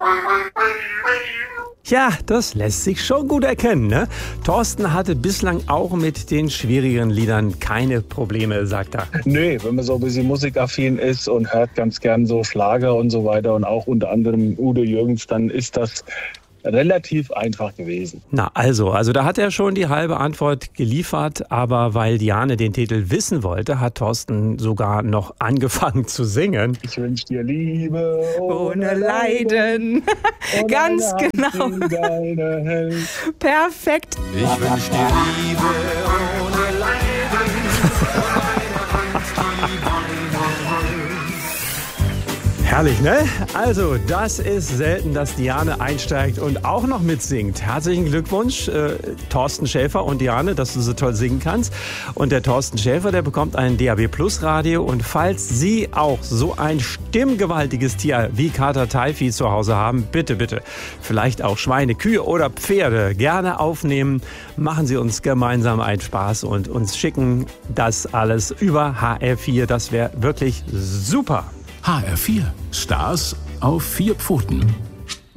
Ja, das lässt sich schon gut erkennen, ne? Thorsten hatte bislang auch mit den schwierigeren Liedern keine Probleme, sagt er. Nee, wenn man so ein bisschen musikaffin ist und hört ganz gern so Schlager und so weiter und auch unter anderem Udo Jürgens, dann ist das relativ einfach gewesen. Na also da hat er schon die halbe Antwort geliefert, aber weil Diane den Titel wissen wollte, hat Thorsten sogar noch angefangen zu singen. Ich wünsch dir Liebe ohne Leiden. Ganz genau. Perfekt. Ich wünsch dir Liebe ohne Leiden. Herrlich, ne? Also, das ist selten, dass Diane einsteigt und auch noch mitsingt. Herzlichen Glückwunsch, Thorsten Schäfer und Diane, dass du so toll singen kannst. Und der Thorsten Schäfer, der bekommt ein DAB Plus Radio. Und falls Sie auch so ein stimmgewaltiges Tier wie Kater Taifi zu Hause haben, bitte, bitte, vielleicht auch Schweine, Kühe oder Pferde, gerne aufnehmen. Machen Sie uns gemeinsam einen Spaß und uns schicken das alles über HR4. Das wäre wirklich super. HR4. Stars auf 4 Pfoten.